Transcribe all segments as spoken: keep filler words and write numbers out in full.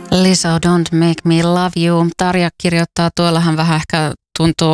Lizzo, Don't Make Me Love You. Tarja kirjoittaa, tuollahan vähän ehkä tuntuu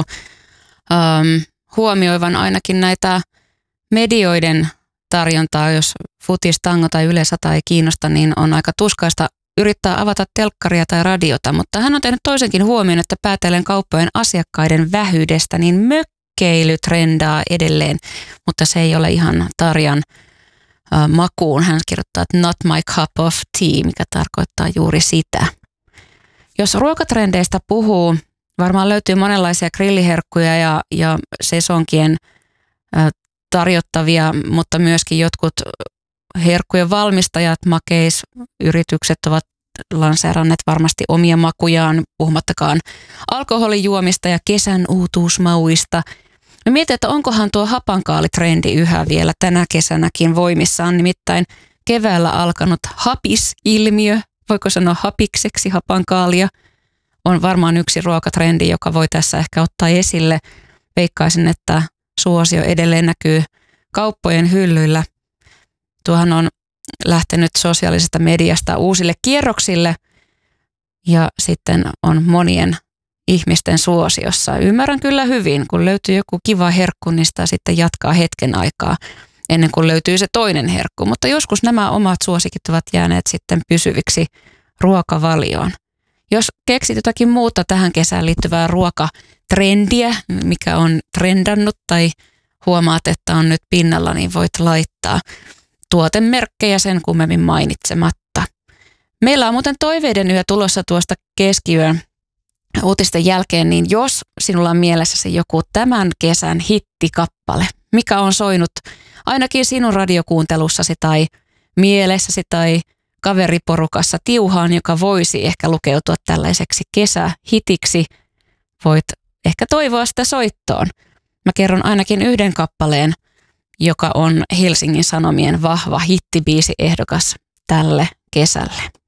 um, huomioivan ainakin näitä medioiden tarjontaa, jos futis, tango tai yleisata ei kiinnosta, niin on aika tuskaista yrittää avata telkkaria tai radiota, mutta hän on tehnyt toisenkin huomioon, että päätellen kauppojen asiakkaiden vähyydestä, niin mökkeily trendaa edelleen, mutta se ei ole ihan Tarjan uh, makuun. Hän kirjoittaa, että not my cup of tea, mikä tarkoittaa juuri sitä. Jos ruokatrendeistä puhuu, varmaan löytyy monenlaisia grilliherkkuja ja, ja sesonkien uh, tarjottavia, mutta myöskin jotkut herkkujen valmistajat, makeisyritykset ovat lanseeranneet varmasti omia makujaan, puhumattakaan alkoholijuomista ja kesän uutuusmauista. Mä mietin, että onkohan tuo hapankaalitrendi yhä vielä tänä kesänäkin voimissaan, nimittäin keväällä alkanut hapisilmiö, voiko sanoa hapikseksi hapankaalia, on varmaan yksi ruokatrendi, joka voi tässä ehkä ottaa esille. Veikkaisin, että suosio edelleen näkyy kauppojen hyllyillä. Tuohan on lähtenyt sosiaalisesta mediasta uusille kierroksille ja sitten on monien ihmisten suosiossa. Ymmärrän kyllä hyvin, kun löytyy joku kiva herkku, niin sitä sitten jatkaa hetken aikaa ennen kuin löytyy se toinen herkku. Mutta joskus nämä omat suosikit ovat jääneet sitten pysyviksi ruokavalioon. Jos keksit jotakin muuta tähän kesään liittyvää ruokatrendiä, mikä on trendannut tai huomaat, että on nyt pinnalla, niin voit laittaa tuotemerkkejä sen kummemmin mainitsematta. Meillä on muuten toiveiden yö tulossa tuosta keskiyön uutisten jälkeen, niin jos sinulla on mielessäsi joku tämän kesän hittikappale, mikä on soinut ainakin sinun radiokuuntelussasi tai mielessäsi tai kaveriporukassa tiuhaan, joka voisi ehkä lukeutua tällaiseksi kesähitiksi, voit ehkä toivoa sitä soittoon. Mä kerron ainakin yhden kappaleen, joka on Helsingin Sanomien vahva hittibiisi ehdokas tälle kesälle.